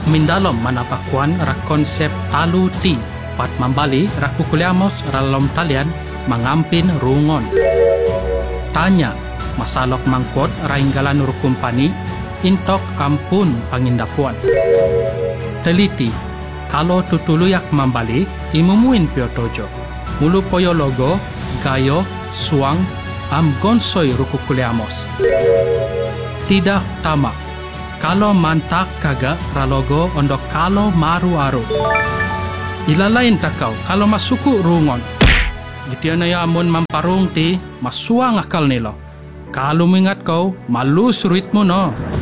Mindalom manapakuan ra konsep talu ti pat mambali ra kukuliamos ralom talian mangampin rungon. Tanya masalok mangkot rainggalan rukumpani intok ampun pangindapuan. Teliti kalau tutuluyak mambali imumuin piotojo. Mulu poyo logo gayo suang am gonsoy rukukuliamos. Tidak tamak kalau mantak kaga ralogo ondok kalau maru-aru. Ilalain takau kalau masuku rungon. Gitian na ya amun mamparung ti masuang akal nilo. Kalau mengingat kau malus ritmo no.